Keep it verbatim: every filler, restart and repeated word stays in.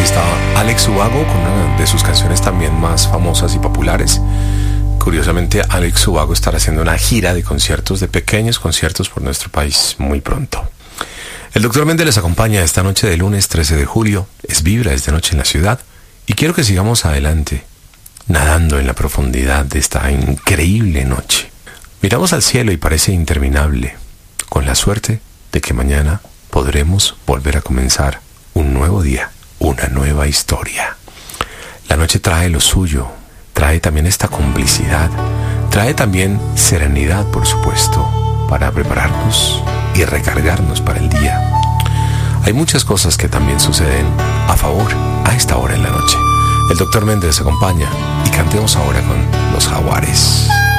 estaba Alex Ubago con una de sus canciones también más famosas y populares. Curiosamente, Alex Ubago estará haciendo una gira de conciertos, de pequeños conciertos por nuestro país muy pronto. El doctor Méndez les acompaña esta noche de lunes trece de julio. Es Vibra, es de noche en la ciudad. Y quiero que sigamos adelante, nadando en la profundidad de esta increíble noche. Miramos al cielo y parece interminable, con la suerte de que mañana podremos volver a comenzar un nuevo día, una nueva historia. La noche trae lo suyo, trae también esta complicidad, trae también serenidad, por supuesto, para prepararnos y recargarnos para el día. Hay muchas cosas que también suceden a favor a esta hora en la noche. El doctor Méndez acompaña y cantemos ahora con Los Jaguares.